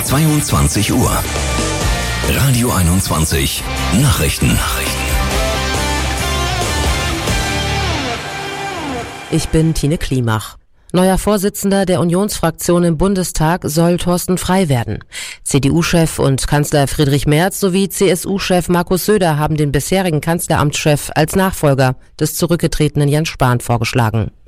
22 Uhr. Radio 21 Nachrichten. Ich bin Tine Klimach. Neuer Vorsitzender der Unionsfraktion im Bundestag soll Thorsten Frey werden. CDU-Chef und Kanzler Friedrich Merz sowie CSU-Chef Markus Söder haben den bisherigen Kanzleramtschef als Nachfolger des zurückgetretenen Jens Spahn vorgeschlagen.